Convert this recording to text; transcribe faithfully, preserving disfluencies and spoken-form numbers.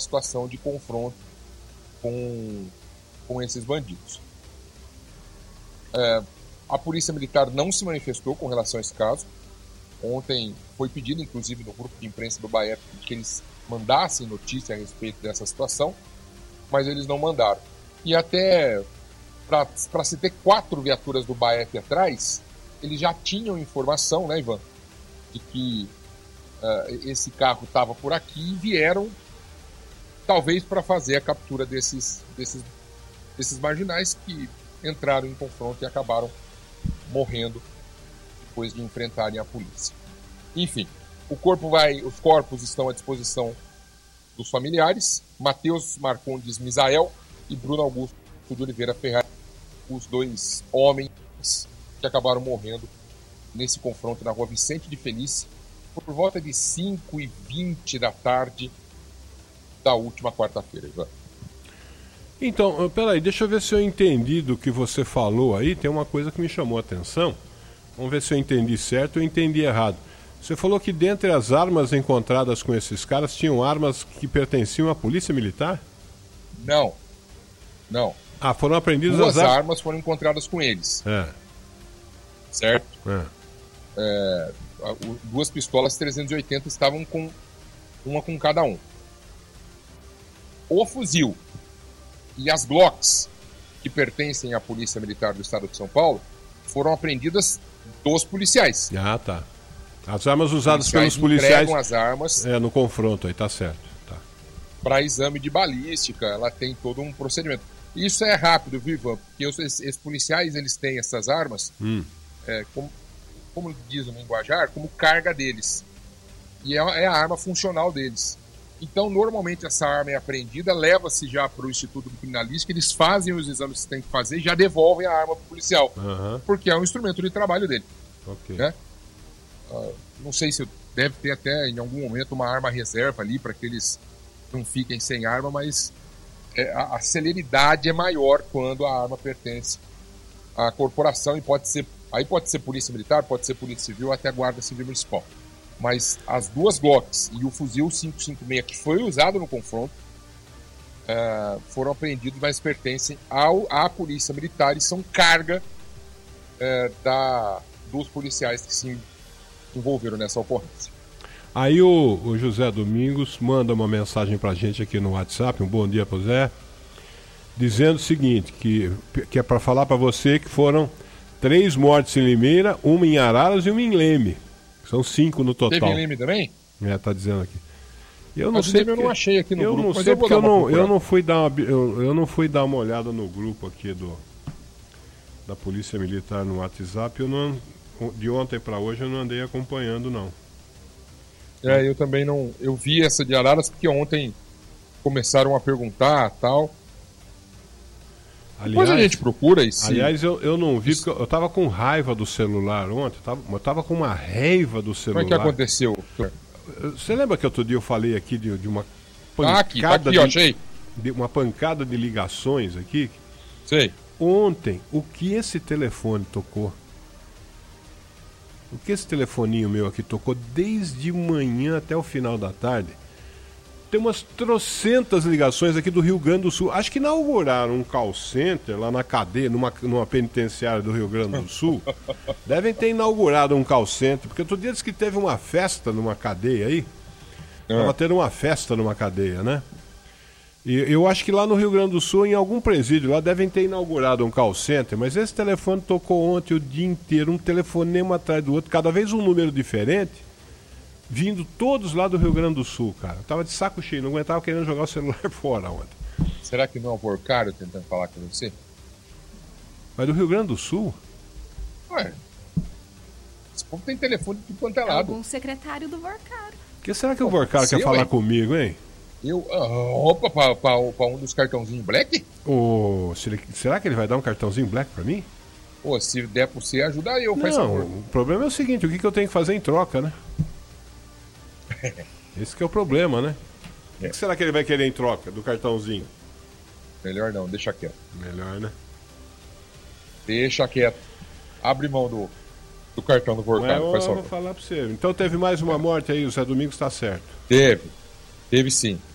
situação de confronto com, com esses bandidos. É, a Polícia Militar não se manifestou com relação a esse caso. Ontem foi pedido, inclusive, no grupo de imprensa do BAEP que eles mandassem notícia a respeito dessa situação, mas eles não mandaram. E até para se ter quatro viaturas do BAEP atrás, eles já tinham informação, né, Ivan, de que uh, esse carro estava por aqui e vieram, talvez, para fazer a captura desses, desses, desses marginais que entraram em confronto e acabaram morrendo depois de enfrentarem a polícia. Enfim, o corpo vai, os corpos estão à disposição dos familiares, Matheus Marcondes Misael e Bruno Augusto de Oliveira Ferraz, os dois homens que acabaram morrendo nesse confronto na rua Vicente de Felice, por volta de cinco e vinte da tarde da última quarta-feira, Ivan. Então, peraí, deixa eu ver se eu entendi do que você falou aí. Tem uma coisa que me chamou a atenção. Vamos ver se eu entendi certo ou entendi errado. Você falou que dentre as armas encontradas com esses caras, tinham armas que pertenciam à Polícia Militar? Não, não. Ah, foram apreendidas Duas as ar... armas foram encontradas com eles. É. Certo? É. É, duas pistolas trezentos e oitenta estavam com uma com cada um. O fuzil e as Glocks, que pertencem à Polícia Militar do Estado de São Paulo, foram apreendidas dos policiais. Ah, tá. As armas usadas policiais pelos policiais as armas é, no confronto, aí tá certo. Tá. Para exame de balística, ela tem todo um procedimento. Isso é rápido, viu, Ivan? Porque os, esses policiais, eles têm essas armas, hum. é, como, como diz o linguajar, como carga deles. E é, é a arma funcional deles. Então, normalmente, essa arma é apreendida, leva-se já para o Instituto de Criminalística, eles fazem os exames que tem que fazer e já devolvem a arma para o policial. Uhum. Porque é um instrumento de trabalho dele. Ok. Né? Uh, não sei se deve ter até, em algum momento, uma arma reserva ali para que eles não fiquem sem arma, mas é, a, a celeridade é maior quando a arma pertence à corporação e pode ser, aí pode ser Polícia Militar, pode ser Polícia Civil, até Guarda Civil Municipal. Mas as duas Glocks e o fuzil cinco cinco seis que foi usado no confronto uh, foram apreendidos, mas pertencem ao, à Polícia Militar e são carga uh, da, dos policiais que se envolveram nessa ocorrência. Aí o, o José Domingos manda uma mensagem pra gente aqui no WhatsApp, um bom dia pro Zé, dizendo o seguinte, que, que é para falar para você que foram três mortes em Limeira, uma em Araras e uma em Leme. São cinco no total. Teve em Leme também? É, tá dizendo aqui. Eu não mas sei porque, eu não achei aqui no eu grupo, não mas sei eu vou porque dar eu não, uma eu não fui dar uma, eu, eu não fui dar uma olhada no grupo aqui do da Polícia Militar no WhatsApp. Eu não, de ontem para hoje eu não andei acompanhando, não. É, eu também não. Eu vi essa de Araras porque ontem começaram a perguntar tal. Aliás, Depois a gente procura e se... Aliás, eu, eu não vi, porque eu, eu tava com raiva do celular ontem, eu tava, eu tava com uma raiva do celular. Como é que aconteceu? Você lembra que outro dia eu falei aqui de, de uma pancada, ah, aqui, tá aqui, ó, achei. De, de uma pancada de ligações aqui? Sei. Ontem, o que esse telefone tocou? O que esse telefoninho meu aqui tocou desde manhã até o final da tarde? Tem umas trocentas ligações aqui do Rio Grande do Sul. Acho que inauguraram um call center lá na cadeia, numa, numa penitenciária do Rio Grande do Sul. Devem ter inaugurado um call center, porque outro dia disse que teve uma festa numa cadeia aí. Estava é. tendo uma festa numa cadeia, né? E eu acho que lá no Rio Grande do Sul, em algum presídio lá, devem ter inaugurado um call center, mas esse telefone tocou ontem o dia inteiro, um telefonema atrás do outro, cada vez um número diferente. Vindo todos lá do Rio Grande do Sul, cara. Eu tava de saco cheio, não aguentava querendo jogar o celular fora ontem. Será que não é o Porcário tentando falar com você? Mas do Rio Grande do Sul? Ué. Esse povo tem telefone de quanto é lado. Algum secretário do Porcário. O que será que o Porcário quer falar hein? comigo, hein? Eu. Uh, opa, pra, pra, pra um dos cartãozinhos black? Oh, será que ele vai dar um cartãozinho black pra mim? Pô, se der pra você, ajuda eu, faz Não, favor. O problema é o seguinte, o que, que eu tenho que fazer em troca, né? Esse que é o problema, né? É. O que será que ele vai querer em troca do cartãozinho? Melhor não, deixa quieto. Melhor, né? Deixa quieto. Abre mão do, do cartão do Porcário. Eu, eu vou falar pra você. Então teve mais uma morte aí, o Zé Domingos tá certo. Teve. Teve sim.